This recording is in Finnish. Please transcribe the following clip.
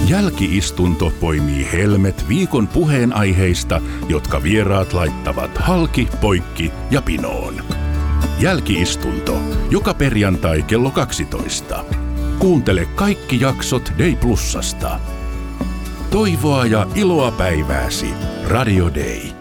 Jälki-istunto poimii helmet viikon puheenaiheista, jotka vieraat laittavat halki, poikki ja pinoon. Jälki-istunto, joka perjantai kello 12. Kuuntele kaikki jaksot Day Plusasta. Toivoa ja iloa päivääsi. Radio Day.